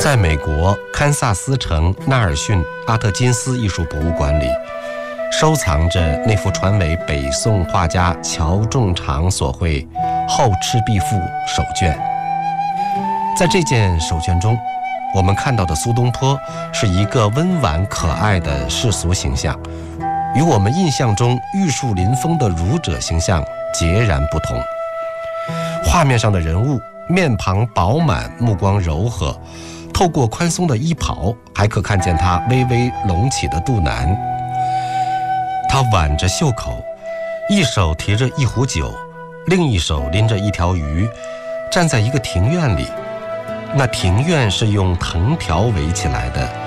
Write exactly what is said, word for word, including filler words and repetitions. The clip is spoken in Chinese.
在美国堪萨斯城纳尔逊阿特金斯艺术博物馆里，收藏着那幅传为北宋画家乔仲常所绘《后赤壁赋》手卷。在这件手卷中，我们看到的苏东坡是一个温婉可爱的世俗形象，与我们印象中玉树临风的儒者形象截然不同。画面上的人物面庞饱满，目光柔和，透过宽松的衣袍，还可看见他微微隆起的肚腩。他挽着袖口，一手提着一壶酒，另一手拎着一条鱼，站在一个庭院里。那庭院是用藤条围起来的，